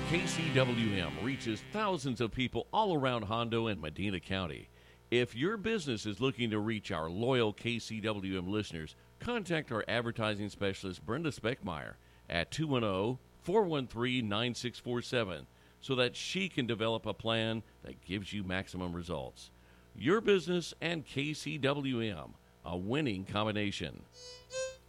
KCWM reaches thousands of people all around Hondo and Medina County. If your business is looking to reach our loyal KCWM listeners, contact our advertising specialist, Brenda Speckmeyer, at 210-413-9647 so that she can develop a plan that gives you maximum results. Your business and KCWM, a winning combination.